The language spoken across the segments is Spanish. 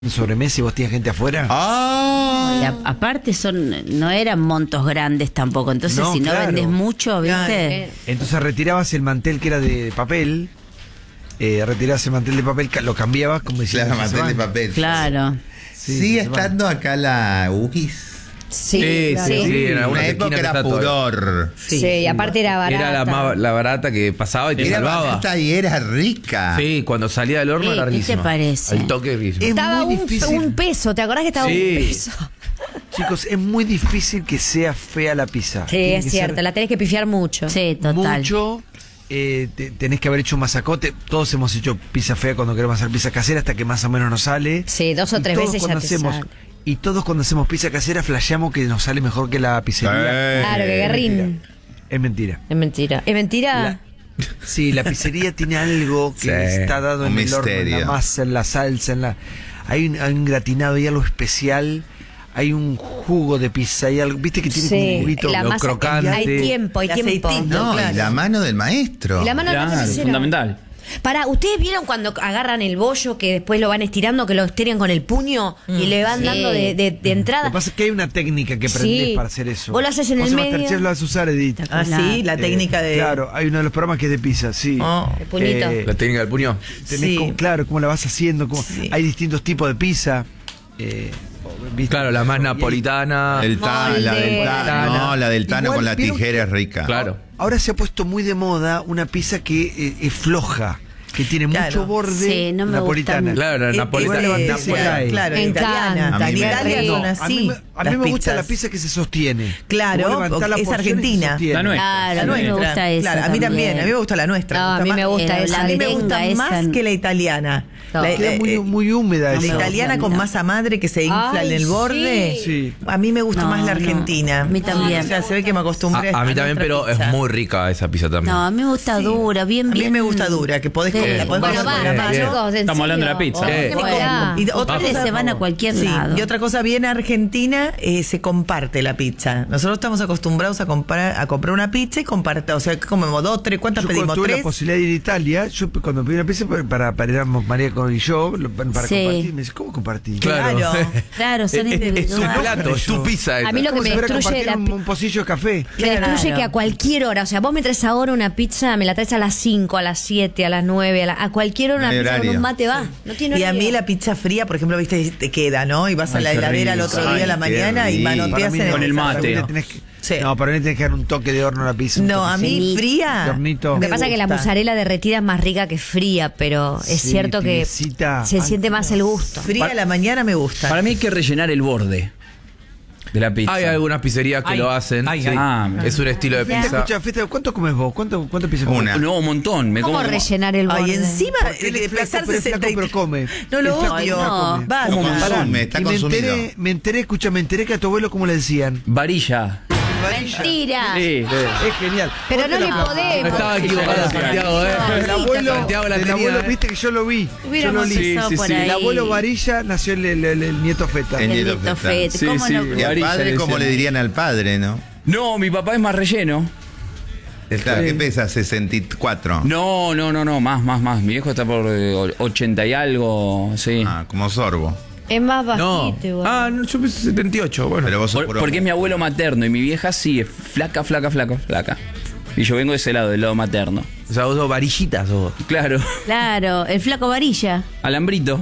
sobremesa y vos tenías gente afuera. Y aparte no eran montos grandes tampoco, entonces No, si no claro. vendés mucho, ¿viste? Entonces retirabas el mantel que era de papel, retirabas el mantel de papel, lo cambiabas como diciendo. Claro, mantel de papel. Claro. Sigue estando acá la UGIS. Sí, claro. sí, en Una algunas época esquinas era está todo. furor. Sí, y aparte era barata. Era la barata que pasaba y te Era salvaba. barata y era rica. Sí, cuando salía del horno era ¿Qué te riquísima. parece? El toque riquísimo. Estaba muy difícil. un peso, ¿te acordás que estaba Sí. un peso? Chicos, es muy difícil que sea fea la pizza. Sí, Tiene es que cierto, ser la tenés que pifiar mucho. Sí, total. mucho. Tenés que haber hecho un masacote. Todos hemos hecho pizza fea cuando queremos hacer pizza casera hasta que más o menos nos sale. Sí, 2 o Y 3 todos veces ya cuando te hacemos, sale. Y todos cuando hacemos pizza casera flasheamos que nos sale mejor que la pizzería. Claro, que guerrín. Es mentira. Es mentira. ¿Es mentira? Sí, la pizzería tiene algo que Sí, está dado en un el horno, en la misterio. masa, en la salsa, hay un gratinado, hay algo especial, hay un jugo de pizza, hay algo, viste que tiene como un juguito. la lo masa, crocante. hay tiempo, hay El tiempo. aceitito. No, Claro. y la mano del maestro. Y la mano de la Claro, pizzería. fundamental. Para, ¿ustedes vieron cuando agarran el bollo que después lo van estirando, que lo estiran con el puño y le van Sí. dando de Lo entrada? que pasa es que hay una técnica que aprendés Sí. para hacer eso. Vos lo haces en Vos el Masterchef medio. lo vas a usar, Edith. Ah, sí, la técnica de... Claro, hay uno de los programas que es de pizza, sí. Oh. El puñito. La técnica del puño. Tenés Sí. claro, cómo la vas haciendo, Sí. hay distintos tipos de pizza. ¿Viste? Claro, la más Y hay- napolitana. La del Molde. Tano. No, la del Tano Igual, con la ¿vieron tijera es rica. Claro. Ahora se ha puesto muy de moda una pizza que es floja, que tiene Claro. mucho borde, Sí, no me napolitana. gusta Claro, la napolitana. igual Eh, napolitana. claro, Me italiana. encanta. A mí En me- Italia No, son a así. mí, a mí las me gusta pizzas. la pizza que se sostiene. Claro, Vos levantás la es porción y se argentina. sostiene. La nuestra. Claro, La a mí me nuestra. gusta esa Claro, a mí también, a mí me gusta la nuestra. No, a mí me gusta Pero esa. la A mí me gusta merenga más esa- que la italiana. No. Queda muy húmeda La esa. italiana con masa madre que se infla Ay, en el borde. sí. A mí me gusta No, más la no. argentina. A mí también. O sea, se ve que me acostumbré A mí también, nuestra pero pizza. es muy rica esa pizza también. No, a mí me gusta dura, bien, A mí bien. me gusta dura, que podés comer. La podés Bueno, comer con la basta, mano. chicos, en Estamos hablando de la serio. pizza. Sí. Bueno. Y otra Ustedes cosa- se van a cualquier Sí, lado. y otra cosa bien argentina, se comparte la pizza. Nosotros estamos acostumbrados a comprar una pizza y compartir. O sea, comemos 2, 3, ¿cuántas Yo pedimos? cuando tuve la 3. posibilidad de ir a Italia, yo cuando pedí una pizza para ir a María y yo, para Sí. compartir, me dice, ¿cómo compartir? Claro. Claro, son Es tu individuales. plato, es tu pizza. A mí lo que Como me si fuera destruye compartir la un pocillo de café. Me destruye Claro. que a cualquier hora, o sea, vos me traes ahora una pizza, me la traes a las 5, a las 7, a las 9, a cualquier hora No una hay pizza con horario. un mate va. No tiene Y a horario. mí la pizza fría, por ejemplo, viste, te queda, ¿no? Y vas a Ay, la qué heladera el rico. otro día a la Ay, mañana qué y rico. manoteas Para mí en no. Con el Para mí mate. le tenés que- Sí. No, para mí tenés que dar un toque de horno a la pizza. un No, a mí toquecito. fría. De hornito. Lo que me pasa es que la gusta. mozzarella derretida es más rica que fría, pero es Sí, cierto que tibiecita. se Ay, siente más el gusto. Fría a la mañana me gusta. Para mí hay que rellenar el borde de la pizza. Hay algunas pizzerías que Hay, lo hacen. hay, sí. hay. Ah, Es un estilo de Festa, pizza. escucha, Festa, ¿cuánto comes vos? ¿Cuánto pizza comes? Una. No, un montón. Me ¿Cómo como rellenar el borde? Ay, encima Porque él de es flaco, pesar pero es flaco, 60 pero come. No lo Es flaco, odio. pero come. Basta. Lo consume, está Y consumido. me enteré que a tu abuelo, ¿cómo le decían? varilla. Mentira. Sí. Es genial. Pero no Ponte le la- podemos. No estaba equivocado Santiago, El abuelo, Santiago la el tenía, abuelo, ¿eh? viste que yo lo vi. Hubiéramos yo lo leí. empezado por ahí. El abuelo Varilla nació el nieto Feta. El El nieto nieto Feta. Feta. Sí, ¿Cómo sí. no? Y al Varilla padre, le ¿cómo decían. le dirían al padre, no? No, mi papá es más relleno. Claro, ¿qué pesa? 64. No, más. Mi viejo está por 80 y algo, sí. Ah, como sorbo. Es más No. bajito igual. Ah, no, yo pensé 78. Bueno. Pero vos sos puro- Porque es mi abuelo materno y mi vieja sí es flaca. Y yo vengo de ese lado, del lado materno. O sea, vos sos varillitas. Claro, Claro, el flaco varilla. alambrito.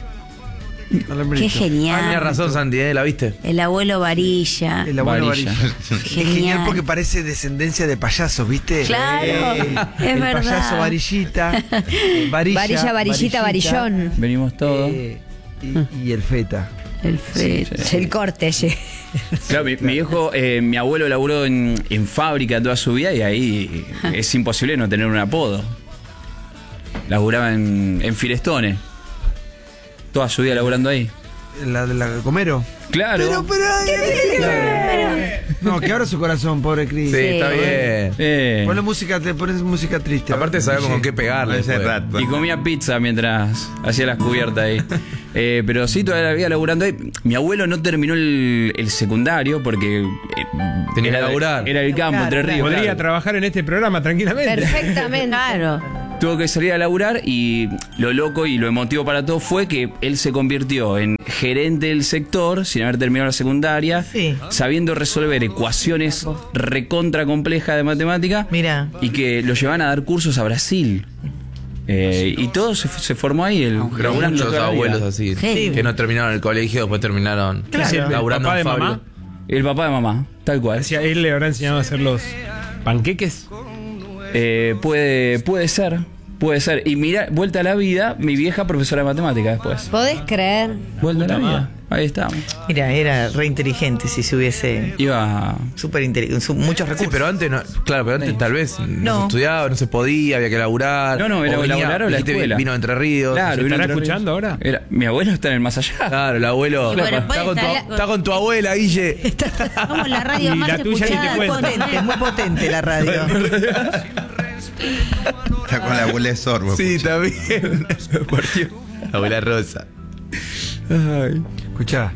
Qué genial. Tenía razón, Santi, ¿la viste? El abuelo varilla. El abuelo Varilla. Varilla. Es genial Genial. porque parece descendencia de payasos, ¿viste? Claro, es el verdad. payaso Varillita. Varilla, varillita, varillón. Venimos todos. Y el Feta. El Feta. El corte, sí. Claro, mi viejo, mi abuelo laburó en fábrica toda su vida y ahí es imposible no tener un apodo. Laburaba en Firestone. Toda su vida laburando ahí. La de la Comero. Claro. No, que abra su corazón, pobre Cris. Sí, está bien. Ponle música, te pones música triste. Aparte sabemos con qué pegarle. Ese pues. rato. Y comía pizza mientras hacía las cubiertas ahí. Pero sí, toda la vida laburando ahí. Mi abuelo no terminó el secundario porque Tenía que era, laburar. era el campo, Entre Ríos. Podría claro. trabajar en este programa tranquilamente. Perfectamente. Claro. tuvo que salir a laburar y lo loco y lo emotivo para todos fue que él se convirtió en gerente del sector sin haber terminado la secundaria, Sí. sabiendo resolver ecuaciones recontra complejas de matemática. Mira. Y que lo llevan a dar cursos a Brasil. Y todo se formó ahí, Pero laburando muchos toda la vida. abuelos así, Sí. que no terminaron el colegio, después terminaron Claro. laburando ¿El en papá de fábrica. mamá? El papá de mamá, tal cual. Decía, él le habrá enseñado a hacer los panqueques. Puede ser. Puede ser. Y mira, vuelta a la vida, mi vieja profesora de matemática después. ¿Podés creer? Vuelta a la vida. Ahí estamos. Mira, era re inteligente si se hubiese. Iba. Súper inteligente. Muchos Sí, recursos. pero antes no, claro, pero antes tal vez no se estudiaba, no se podía, había que laburar. No, era O laburar o la dijiste, escuela. Vino de Entre Ríos. Claro, ¿Se vino estará Entre Ríos. escuchando ahora? Mi abuelo está en el más allá. Claro, el abuelo Y bueno, está, está con tu abuela, Guille. Somos la radio Y más la tuya ni te escuchada. Muy cuento. potente, muy potente la radio. Está con la abuela de Sorbo. Sí, escucha. también. Partió. Abuela Rosa. Escuchá.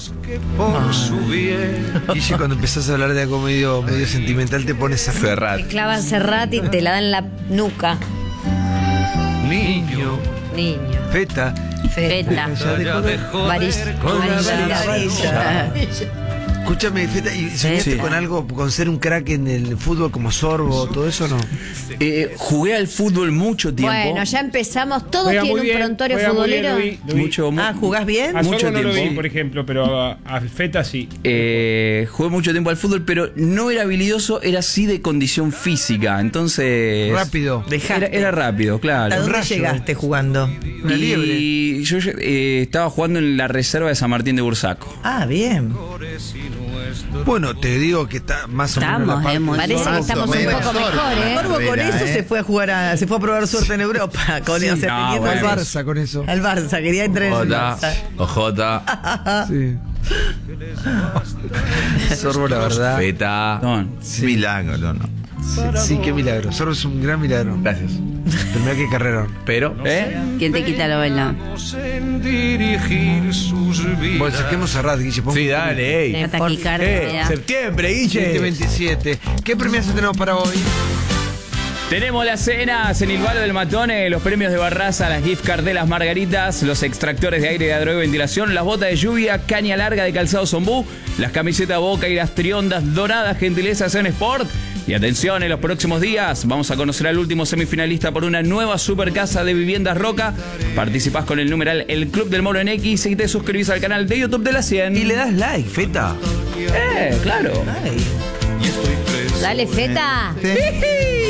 Guille, cuando empezás a hablar de algo medio sentimental, te pones a Ferrat. Te clavan Cerrati y te la dan en la nuca. niño, Niño. feta. Feta. Ya dejó de- Varilla. Escúchame, Feta, ¿y soñaste Sí. con algo, con ser un crack en el fútbol como Sorbo, todo eso no? Jugué al fútbol mucho tiempo. Bueno, ya empezamos. Todos Juega tienen muy un bien, prontuario juega muy bien, futbolero. lo vi. Mucho, Ah, ¿jugás bien? A mucho Sorbo no lo vi, tiempo. por ejemplo, pero a Feta sí. Jugué mucho tiempo al fútbol, pero no era habilidoso, era sí de condición física. Entonces. Rápido. Dejaste. Era rápido, ¿Hasta claro. dónde rayo. llegaste jugando? Una liebre. Y yo estaba jugando en la reserva de San Martín de Bursaco. Ah, bien. Bueno, te digo que está más o menos. Estamos, la parte- muy Parece que bien. estamos un Sorbo, poco Sorbo. mejor, ¿eh? Sorbo con Vera, eso se fue a jugar se fue a probar suerte en Europa. Con, o sea, no, teniendo Al bueno. Barça con eso. al Barça, quería entrar en el Ojota. Barça. Ojota. Sí. Sorbo, la verdad. Feta. No, Milagro, no. Sí, qué milagro. Sorbo es un gran milagro. Gracias. Pero mirá qué carrerón. Pero. ¿Quién te quita lo bailado? Bueno, saquemos a Rat, Guille. Sí, dale, ey. La taquicardia. Septiembre, Guille. 2027. ¿Qué premiación tenemos para hoy? Tenemos las cenas en Ilvalo del Matone, los premios de Barraza, las gift card de las Margaritas, los extractores de aire de Adrogué Ventilación, las botas de lluvia, caña larga de calzado Zombú, las camisetas Boca y las triondas doradas gentilezas en Sport. Y atención, en los próximos días vamos a conocer al último semifinalista por una nueva super casa de viviendas Roca. Participás con el numeral El Club del Moro en X y te suscribís al canal de YouTube de la 100. Y le das like, Feta. Claro. Ay. Dale, Feta.